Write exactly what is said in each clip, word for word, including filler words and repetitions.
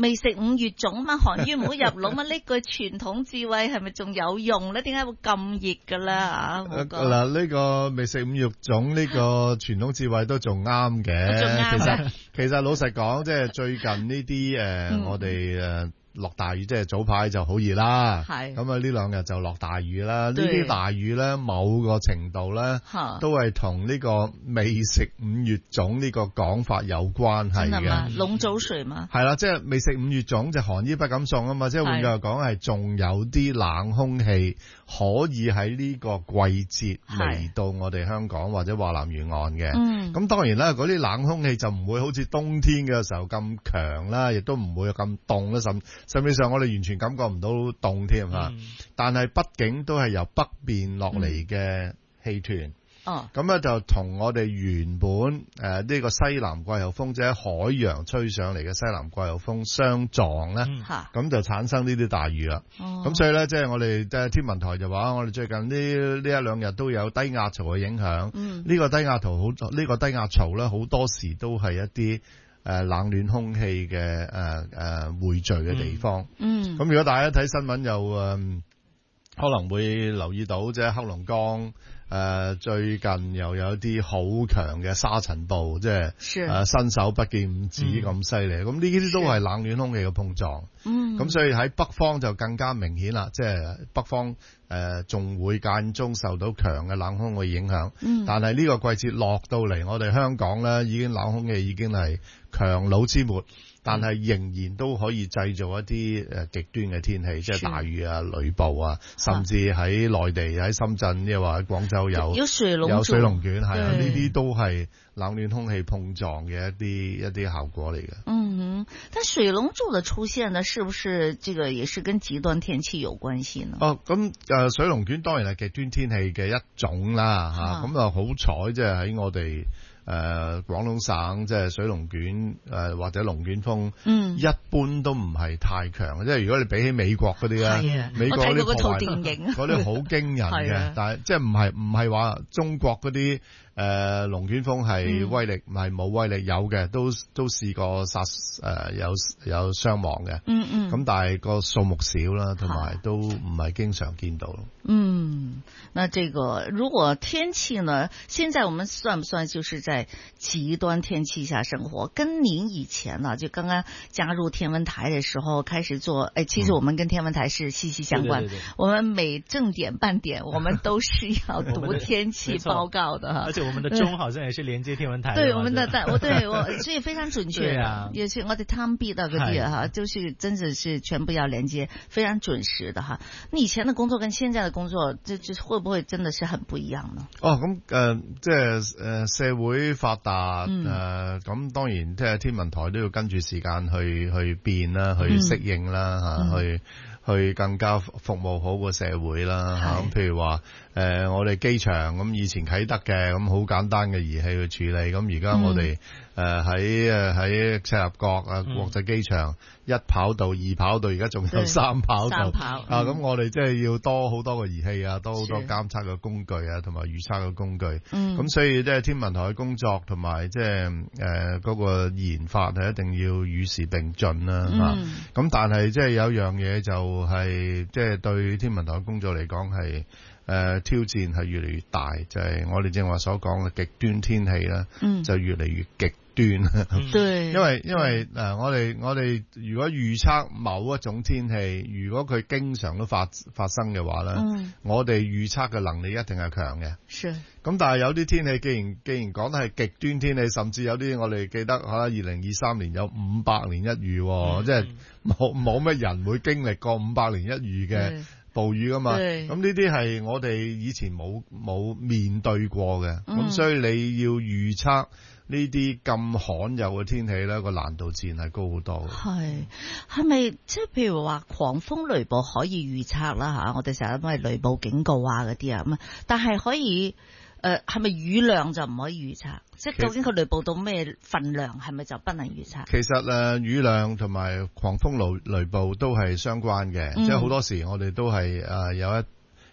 未食五月粽嘛，寒於唔好入腦嘛，呢句傳統智慧係咪仲有用咧？點解會咁熱噶啦？ 嗱，呢個未食五月粽呢個傳統智慧都仲啱嘅。其實其實老實講，即係最近呢啲誒，我哋誒。落大雨，即係早排就好熱啦，係咁啊！呢兩日就落大雨啦。呢啲大雨咧，某個程度咧，都係同呢個未食五月粽呢個講法有關係嘅。 龍早水嘛， 係啦，即係未食五月粽就寒衣不敢送啊嘛。即係換句話講，係仲有啲冷空氣可以喺呢個季節嚟到我哋香港或者華南沿岸嘅。咁、嗯、當然啦，嗰啲冷空氣就唔會好似冬天嘅時候咁強啦，亦都唔會咁凍啦，甚甚至上我哋完全感覺唔到凍添吓。嗯、但係畢竟都係由北邊落嚟嘅氣團。哦，咁咧就同我哋原本誒呢、呃這個西南季候風，即係海洋吹上嚟嘅西南季候風相撞咧，咁、嗯、就產生呢啲大雨啦。咁、哦、所以咧，即係我哋即係天文台就話，我哋最近呢呢一兩日都有低壓槽嘅影響。呢、嗯這個低壓槽好，呢、這個低壓槽咧好多時都係一啲誒、呃、冷暖空氣嘅誒誒匯聚嘅地方。嗯，咁如果大家睇新聞又誒、呃、可能會留意到，即係黑龍江。誒、呃，最近又有啲好強嘅沙塵暴，即係誒伸手不見五指咁犀利。咁呢啲都係冷暖空氣嘅碰撞。嗯，咁所以喺北方就更加明顯啦，即係北方誒仲、呃、會間中受到強嘅冷空氣影響。嗯，但係呢個季節落到嚟，我哋香港咧已經冷空氣已經係強弩之末。但係仍然都可以製造一啲誒極端嘅天氣，即係大雨啊、雷暴啊，甚至喺內地喺深圳，即係話喺廣州有有水龍有水龍捲，係啊，呢啲都係冷暖空氣碰撞嘅一啲一啲效果嚟嘅。 嗯哼，但水龍柱嘅出現呢，是不是這個也是跟極端天氣有關係呢？ 哦，咁誒水龍捲當然係極端天氣嘅一種啦，嚇咁啊好彩即係喺我哋。誒、呃，廣東省即係水龍捲誒、呃，或者龍捲風，嗯，一般都唔係太強。即係如果你比起美國嗰啲咧，美國嗰啲破壞，嗰啲好驚人嘅。但係即係唔係唔係話中國嗰啲誒龍捲風係威力唔係冇威力，有嘅都都試過殺誒、呃、有有傷亡嘅。嗯嗯。咁但係個數目少啦，同埋都唔係經常見到。 嗯，那這個如果天氣呢？現在我們算唔算就是在極端天氣下生活？跟您以前呢，就剛剛加入天文台的時候開始做，誒，其實我們跟天文台是息息相關。嗯、對對對對，我們每正點半點，我們都是要讀天氣報告的哈。 而且我們的鐘好像也是連接天文台的。 對，我們的但我對我所以非常準確。對啊，也是我哋 time beat 嗰啲哈，就是真的是全部要連接，非常準時的哈。你以前的工作跟現在的工作，這這會不會真的是很不一樣呢？ 哦，咁誒、呃，即係誒、呃、社會發達誒，咁、呃、當然即係天文台都要跟住時間去去變啦，去適應啦吓、嗯啊，去去更加服務好個社會啦吓。咁、啊、譬如話誒、呃，我哋機場咁以前啟德嘅咁好簡單嘅儀器去處理，咁而家我哋誒喺誒喺赤鱲角啊國際機場。一跑道、二跑道，而家仲有三跑道。三跑啊！咁、嗯、我哋即係要多好多個儀器啊，多好多監測嘅工具啊，同埋預測嘅工具。嗯。咁所以即係天文台嘅工作同埋即係誒嗰個研發係一定要與時並進啦。嚇、嗯。咁、啊、但係即係有樣嘢就係即係對天文台嘅工作嚟講係誒挑戰係越嚟越大，就係、是、我哋正話所講嘅極端天氣啦，嗯、就越嚟越極端。對，因為因為誒、呃、我哋我哋如果預測某一種天氣，如果佢經常都發發生嘅話咧，嗯、我哋預測嘅能力一定係強嘅。是。咁但係有啲天氣，既然既然講得係極端天氣，甚至有啲我哋記得嚇，二零二三年有五百年一遇，嗯、即係冇冇乜人會經歷過五百年一遇嘅暴雨噶嘛。咁呢啲係我哋以前冇冇面對過嘅，咁、嗯、所以你要預測呢啲咁罕有嘅天氣咧，個難度自然係高好多。係係咪即係譬如話狂風雷暴可以預測啦吓？我哋成日都係雷暴警告啊嗰啲啊咁啊，但係可以誒係咪雨量就唔可以預測？即係究竟佢雷暴到咩份量，係咪就不能預測？ 其實誒、呃、雨量同埋狂風雷雷暴都係相關嘅，嗯、即係好多時我哋都係誒、呃、有一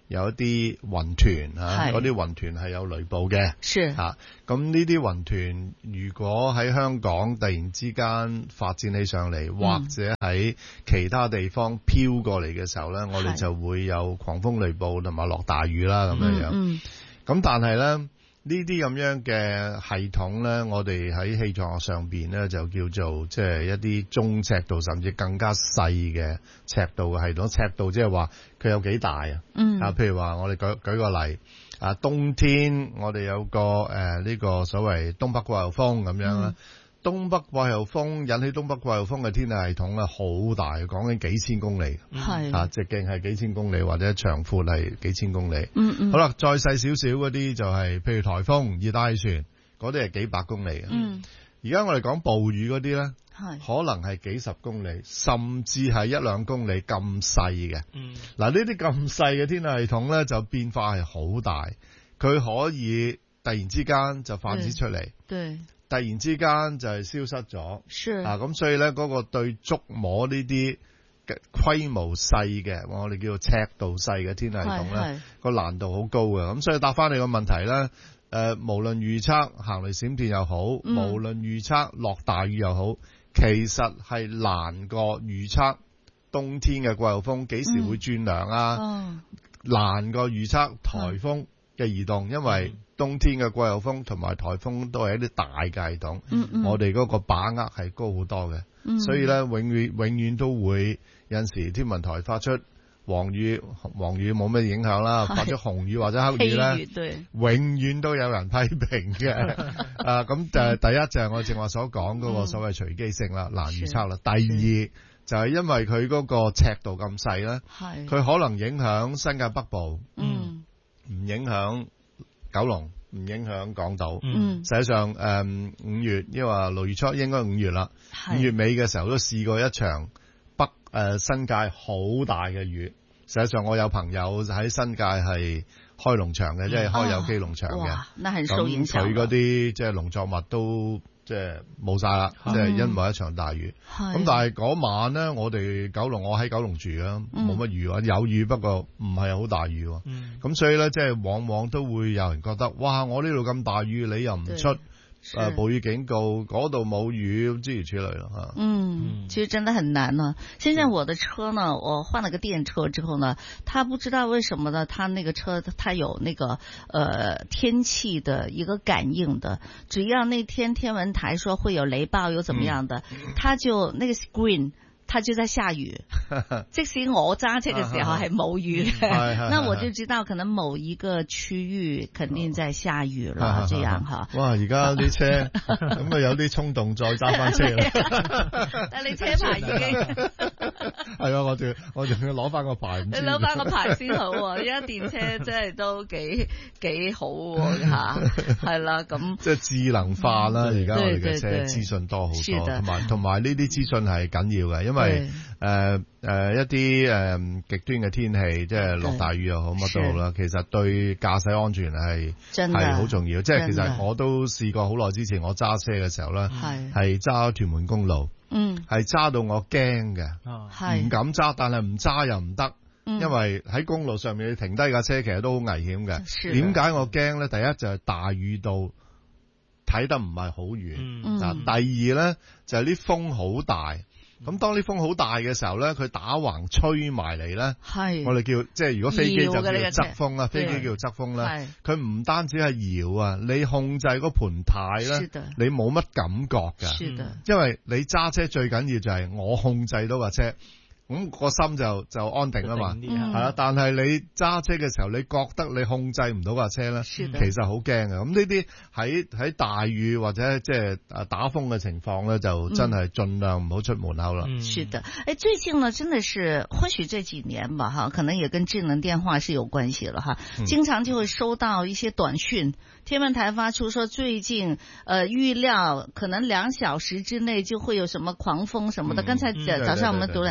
有一啲雲團啊，嗰啲雲團係有雷暴嘅， 是嚇。咁呢啲雲團如果喺香港突然之間發展起上嚟，嗯、或者喺其他地方飄過嚟嘅時候咧，我哋就會有狂風雷暴同埋落大雨啦咁樣樣。咁、嗯嗯、但係咧。呢啲咁樣嘅系統咧，我哋喺氣象學上邊咧就叫做即係一啲中尺度甚至更加細嘅尺度嘅系統。尺度即係話佢有幾大啊？嗯啊，譬如話我哋舉舉個例啊，冬天我哋有個誒呢、呃這個所謂東北季候風咁樣啦。嗯東北季候風引起東北季候風嘅天氣系統咧，好大，講緊幾千公里，係啊，直徑係幾千公里或者長闊係幾千公里。嗯嗯。好啦，再細少少嗰啲就係、是，譬如颱風、熱帶氣旋，嗰啲係幾百公里嘅。嗯。而家我哋講暴雨嗰啲咧，係可能係幾十公里，甚至係一兩公里咁細嘅。嗯。嗱，呢啲咁細嘅天氣系統咧，就變化係好大，佢可以突然之間就發展出嚟。對。突然之間就係消失咗，是啊，咁所以咧嗰個對觸摸呢啲嘅規模細嘅，我哋叫做尺度細嘅天氣系統咧，個難度好高嘅。咁所以答翻你個問題咧，誒、呃，無論預測行雷閃電又好，嗯、無論預測落大雨又好，其實係難過預測冬天嘅季候風幾時會轉涼啊，嗯哦、難過預測颱風嘅移動，因為冬天嘅季候風同埋颱風都係一啲大嘅系統，嗯嗯、我哋嗰個把握係高好多嘅，嗯、所以咧永遠永遠都會有陣時天文台發出黃雨，黃雨冇咩影響啦，發出紅雨或者黑雨咧，永遠都有人批評嘅。啊，咁就係第一就係我正話所講嗰個所謂隨機性啦，嗯、難預測啦。第二就係因為佢嗰個尺度咁細咧，佢可能影響新界北部，唔、嗯、影響九龍，唔影響港島。嗯，實際上誒五月，因為六月初應該五月啦，五月尾嘅時候都試過一場北誒、呃、新界好大嘅雨。實際上我有朋友喺新界係開農場嘅，嗯、即係開有機農場嘅。咁佢嗰啲即係農作物都即係冇晒啦，即係因為一場大雨。咁但係嗰晚咧，我哋九龍，我喺九龍住啊，冇乜雨啊，有雨不過唔係好大雨。咁、嗯、所以咧，即係往往都會有人覺得，哇！我呢度咁大雨，你又唔出誒暴雨警告，嗰度冇雨，諸如此類咯吓。 嗯，其實真的很難呢。現在我的車呢，我換了個電車之後呢，他不知道為什麼呢，他那個車他有那個呃天氣的一個感應的，只要那天天文台說會有雷暴有怎麼樣的，嗯、他就那個 screen。它就在下雨，即使我揸車嘅時候係冇雨嘅，那我就知道可能某一個區域肯定在下雨啦，這樣吓。 哇！而家啲車咁啊，有啲衝動再揸翻車啦。 但你車牌已經係啊，我仲我仲要攞翻個牌。 你攞翻個牌先好喎，而家電車真係都幾幾好吓，係啦咁。即係智能化啦，而家我哋嘅車資訊多好多，同埋同埋呢啲資訊係緊要嘅，因為。因為誒誒一啲誒極端嘅天氣，即係落大雨又好，乜都好啦。其實對駕駛安全係係好重要。即係其實我都試過好耐之前，我揸車嘅時候咧，係揸屯門公路，嗯，係揸到我驚嘅，唔敢揸，但係唔揸又唔得，因為喺公路上面你停低架車，其實都好危險嘅。點解我驚咧？第一就係大雨到睇得唔係好遠，嗱，第二咧就係啲風好大。咁當啲風好大嘅時候咧，佢打橫吹埋嚟咧，係我哋叫即係如果飛機就叫側風啦，飛機叫側風啦。佢唔單止係搖啊，你控制嗰盤軚咧，你冇乜感覺㗎，因為你揸車最緊要就係我控制到架車。咁、嗯、個心就就安定啦嘛，係啦、嗯。但係你揸車嘅時候，你覺得你控制唔到架車咧，其實好驚嘅。咁呢啲喺喺大雨或者即係誒打風嘅情況咧，就真係盡量唔好出門口啦。 嗯，是的。誒，最近呢，真的是或許這幾年吧，哈，可能也跟智能電話是有關係了哈。經常就會收到一些短訊，天文台發出說最近，呃，預料可能兩小時之內就會有什麼狂風什麼的。剛、嗯、才早上我們讀了，就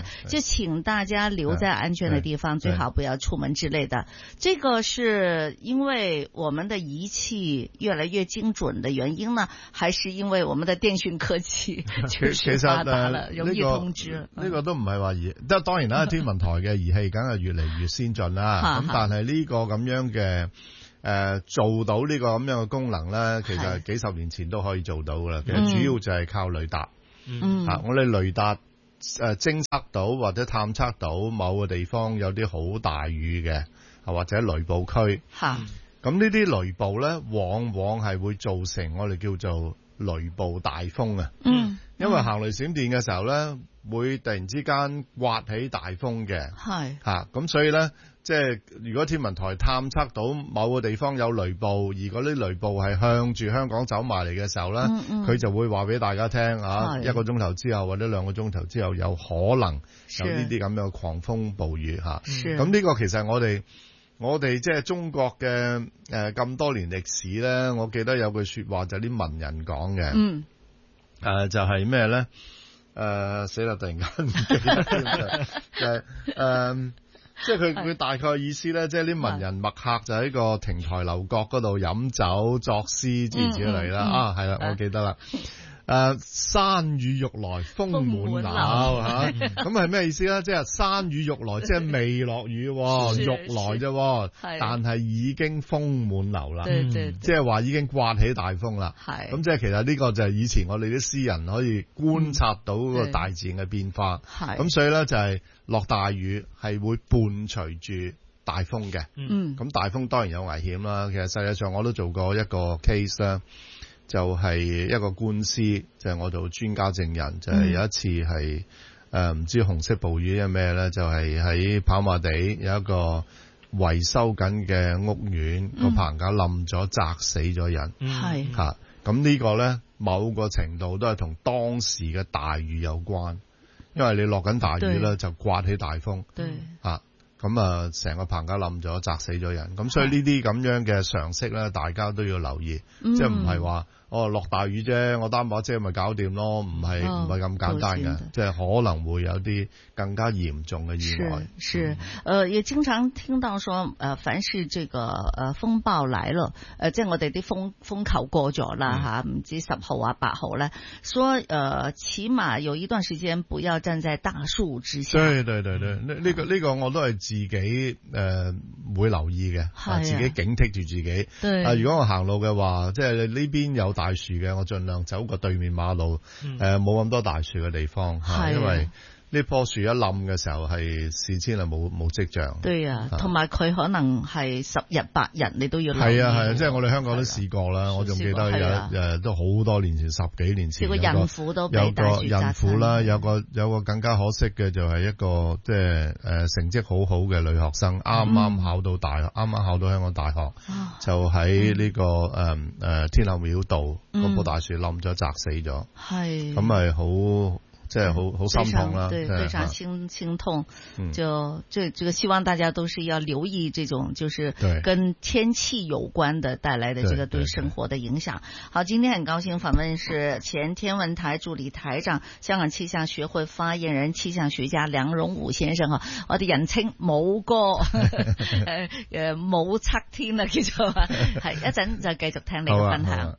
请大家留在安全的地方，最好不要出门之类的。这个是因为我们的仪器越来越精准的原因呢，还是因為我們的電訊科技確實發達了，容易通知？呢、 這個都唔係話儀，即係當然啦，天文台嘅儀器梗係越嚟越先進啦。咁但係呢個咁樣嘅誒、呃、做到呢個咁樣嘅功能咧，其實幾十年前都可以做到噶啦。其實主要就係靠雷達。嗯，啊，我哋雷達誒偵測到或者探測到某個地方有啲好大雨嘅，或者雷暴區。嚇。咁呢啲雷暴咧，往往係會造成我哋叫做雷暴大風啊。嗯，因為行雷閃電嘅時候咧，會突然之間颳起大風嘅。係嚇，咁所以咧，即係如果天文台探測到某個地方有雷暴，而嗰啲雷暴係向住香港走埋嚟嘅時候咧，佢、嗯嗯、就會話俾大家聽啊，一個鐘頭之後或者兩個鐘頭之後有可能有呢啲咁樣嘅狂風暴雨嚇。咁呢個其實我哋。我哋即係中國嘅誒咁多年歷史咧，我記得有句說話就係啲文人講嘅，嗯，誒、呃、就係咩咧？誒死啦！突然間唔記得添就係誒，即係佢佢大概意思咧，即係啲文人墨客就喺個亭台樓閣嗰度飲酒作詩諸如此類啦。啊，係啦，我記得啦。誒、呃，山雨欲來風滿樓吓，咁係咩意思咧？即係山雨欲來，即係未落雨，欲來啫，但係已經風滿樓啦，即係話已經颳起大風啦。咁即係其實呢個就係以前我哋啲詩人可以觀察到個大自然嘅變化。咁所以咧就係落大雨係會伴隨住大風嘅。咁、嗯、大風當然有危險啦。其實實際上我都做過一個 case 啦。就係、是、一個官司，就係、是、我做專家證人，就係、是、有一次係誒唔知紅色暴雨係咩咧，就係、是、喺跑馬地有一個維修緊嘅屋苑，個、嗯、棚架冧咗，砸死咗人。係嚇，咁呢個咧某個程度都係同當時嘅大雨有關，因為你落緊大雨咧就颳起大風。對嚇。咁啊，成個棚架冧咗，砸死咗人。咁所以呢啲咁樣嘅常識咧，大家都要留意，嗯、即係唔係話哦落大雨啫，我擔把遮咪搞掂咯，唔係唔係咁簡單嘅，即係可能會有啲更加嚴重嘅意外。 是，是，呃，也經常聽到說，呃，凡是這個呃風暴來了，呃，即係我哋啲風風球過咗啦吓，唔知十號啊八號咧，說呃起碼有一段時間不要站在大樹之下。 對對對對，呢、這個呢、這個我都係。自己誒、呃、會留意嘅、啊，自己警惕住自己。啊，如果我行路嘅話，即係呢邊有大樹嘅，我盡量走過對面馬路，誒冇咁多大樹嘅地方，啊、因為呢棵樹一冧嘅時候係事先係冇冇跡象。 對啊，同埋佢可能係十日八日你都要留意。 係啊係啊，即係我哋香港都試過啦，我仲記得有誒都好多年前，十幾年前有個孕婦都有個孕婦啦，有個有個更加可惜嘅就係一個即係誒成績好好嘅女學生，啱啱考到大學，啱、嗯、啱考到香港大學，嗯、就喺呢、這個誒誒、嗯呃、天后廟道嗰棵大樹冧咗砸死咗，係咁咪好。即係好好心痛啦， 對，非常心心痛。就這這個希望大家都是要留意這種就是跟天氣有關的帶來的這個對生活的影響。好，今天很高興訪問是前天文台助理台長、香港氣象學會發言人、氣象學家梁榮武先生。我哋人稱武哥，誒誒武則天啊，叫做係一陣就繼續聽你嘅分享。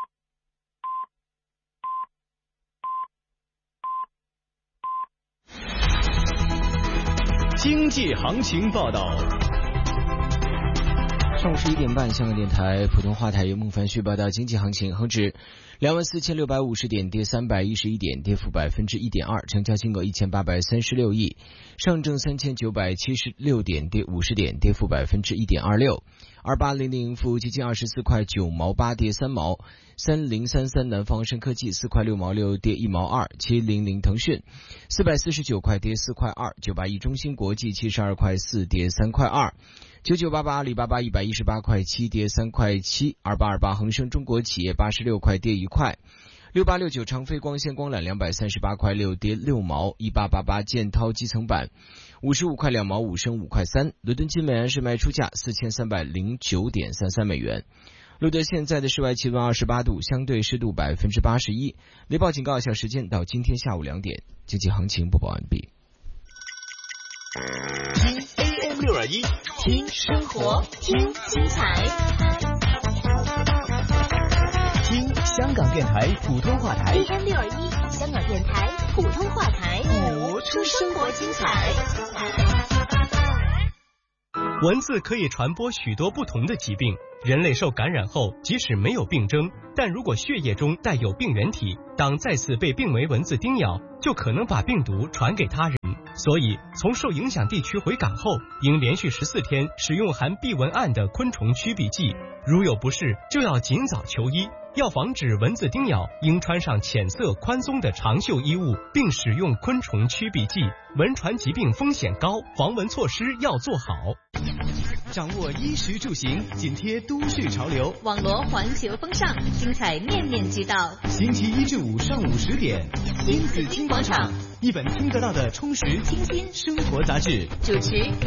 經濟行情報道。上午十一點半，香港電台普通話台由孟凡旭報道經濟行情。恒指兩萬四千六百五十點，跌三百一十一點，跌幅百分之一點二，成交金額一千八百三十六億。上證三千九百七十六點，跌五十點，跌幅百分之一點二六。二八零零富基金二十四塊九毛八，跌三毛。三零三三南方深科技四塊六毛六，跌一毛二。七零零騰訊四百四十九塊，跌四塊二。九八一中芯國際七十二塊四，跌三塊二。九九八八阿里巴巴一百一十八塊七，跌三塊七。二八二八恒生中國企業八十六塊，跌一塊。六八六九長飛光纖光纜兩百三十八塊六，跌六毛。一八八八建滔基層板五十五塊兩毛五升五塊三。倫敦金每安士賣出價四千三百零九點三三美元。錄得現在的室外氣溫二十八度，相對濕度百分之八十一。雷暴警告有效時間到今天下午兩點。經濟行情播報完畢。 听 A M 六二一，听生活，听精彩， 听香港电台普通话台 A M 六二一，香港电台普通话台，活出生活精彩。 蚊子可以传播许多不同的疾病，人类受感染后，即使没有病征，但如果血液中带有病原体，当再次被病危蚊子叮咬，就可能把病毒传给他人。所以，从受影响地区回港后，应连续十四天使用含避蚊胺的昆虫驱避剂，如有不适，就要尽早求医。要防止蚊子叮咬，应穿上浅色宽松的长袖衣物，并使用昆虫驱避剂。蚊传疾病风险高，防蚊措施要做好。 掌握衣食住行，紧贴都市潮流， 网罗环球风尚，精彩面面俱到。 星期一至五上午十点， 新紫金广场， 一本听得到的充实清新生活杂志。 主持